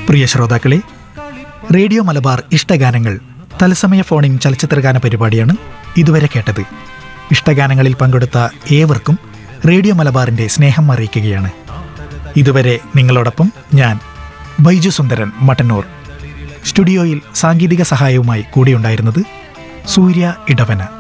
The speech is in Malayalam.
പ്രിയ ശ്രോതാക്കളെ, റേഡിയോ മലബാർ ഇഷ്ടഗാനങ്ങൾ തത്സമയ ഫോണിൻ ചലച്ചിത്രഗാന പരിപാടിയാണ് ഇതുവരെ കേട്ടത്. ഇഷ്ടഗാനങ്ങളിൽ പങ്കെടുത്ത ഏവർക്കും റേഡിയോ മലബാറിന്റെ സ്നേഹം അറിയിക്കുകയാണ്. ഇതുവരെ നിങ്ങളോടൊപ്പം ഞാൻ ബൈജു സുന്ദരൻ മട്ടന്നൂർ. സ്റ്റുഡിയോയിൽ സാങ്കേതിക സഹായവുമായി കൂടിയുണ്ടായിരുന്നത് സൂര്യ ഇടവന.